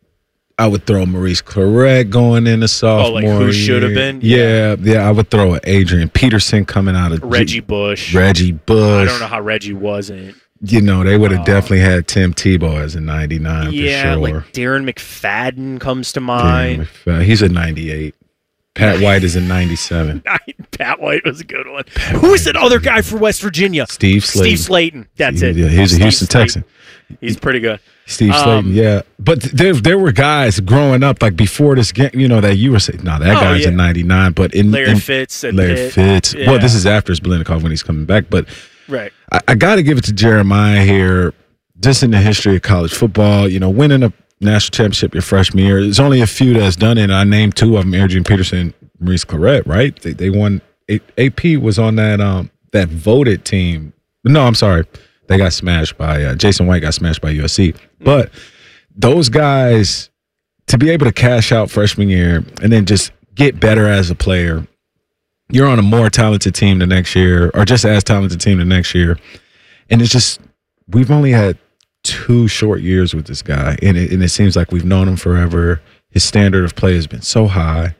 I would throw Maurice Claret going into sophomore. Oh, like who should have year. been? Yeah, yeah, I would throw Adrian Peterson coming out of Reggie Bush. Reggie Bush. I don't know how Reggie wasn't. You know, they would have definitely had Tim Tebow as a ninety-nine Yeah, for like sure. Darren McFadden comes to Damn, mind. McFadden. He's a ninety-eight. Pat White is a ninety-seven. Pat White was a good one. Who is that other guy for West Virginia? Steve Slayton. Steve Slayton. That's it. Yeah, he's a Steve Houston Slayton. Texan. He's pretty good. Steve Um, Slayton, yeah. But th- there there were guys growing up like before this game, you know, that you were saying, no, that Oh, guy's yeah. a ninety-nine. But in Larry in, Fitz and Larry Pitt. Fitz. Yeah. Well, this is after Zblinnikov when he's coming back. But Right. I, I got to give it to Jeremiah here. Just in the history of college football, you know, winning a national championship your freshman year. There's only a few that's done it. And I named two of them: Adrian Peterson, Maurice Claret. Right? They, they won. A P was on that um that voted team. No, I'm sorry. They got smashed by uh, Jason White. Got smashed by U S C. But those guys, to be able to cash out freshman year and then just get better as a player, you're on a more talented team the next year, or just as talented team the next year, and it's just we've only had two short years with this guy, and it, and it seems like we've known him forever. His standard of play has been so high,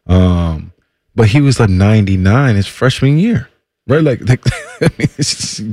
um, but he was a ninety-nine his freshman year, right? Like, like I mean, it's just,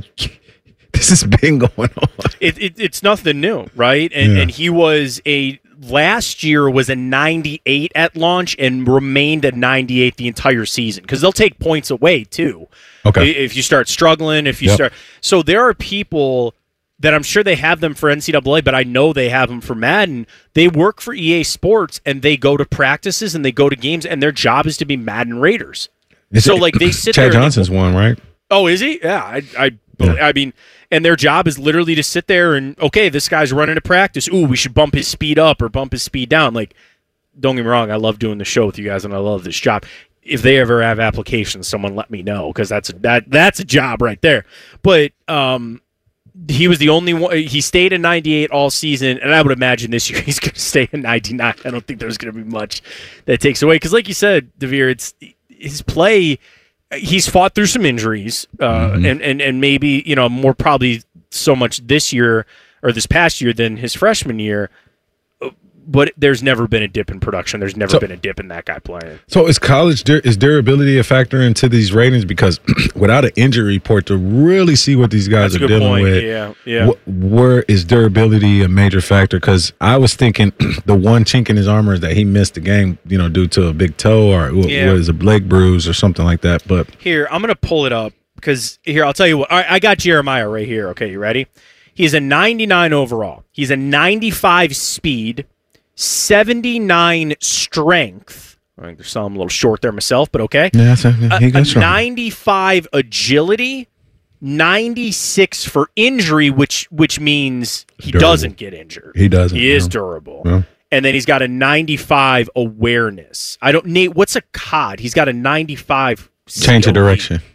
this has been going on. It, it, it's nothing new, right? And Yeah. and he was a last year was a ninety-eight at launch and remained a ninety-eight the entire season because they'll take points away too. Okay. I- If you start struggling, if you Yep. start, so there are people that I'm sure they have them for N C double A, but I know they have them for Madden. They work for E A Sports and they go to practices and they go to games and their job is to be Madden Raiders. Is so it- like they sit Chad there. and they- Johnson's one, right? Oh, is he? Yeah, I, I, I mean, and their job is literally to sit there and okay, this guy's running a practice. Ooh, we should bump his speed up or bump his speed down. Like, don't get me wrong, I love doing the show with you guys, and I love this job. If they ever have applications, someone let me know because that's a, that that's a job right there. But um, he was the only one. He stayed in ninety-eight all season, and I would imagine this year he's going to stay in ninety-nine. I don't think there's going to be much that takes away because, like you said, Devere, it's his play. He's fought through some injuries, uh, Mm-hmm. and, and and maybe you know more probably so much this year or this past year than his freshman year. but there's never been a dip in production. There's never So- been a dip in that guy playing. So is college dur- is durability a factor into these ratings? Because without an injury report to really see what these guys That's a are good dealing point. with, Yeah, yeah. wh- where is durability a major factor? Because I was thinking the one chink in his armor is that he missed the game, you know, due to a big toe or wh- Yeah. what is a leg bruise or something like that. But Here, I'm going to pull it up because here, I'll tell you what. All right, I got Jeremiah right here. Okay, you ready? He's a ninety-nine overall. He's a ninety-five speed, seventy-nine strength. I think there's some a little short there myself, but okay. yeah, so, he A, a got strong. ninety-five agility, ninety-six for injury, which which means he Durable. doesn't get injured. He doesn't, He is no. durable. No. And then he's got a ninety-five awareness. I don't Nate, what's a C O D? He's got a ninety-five Change of skill. direction.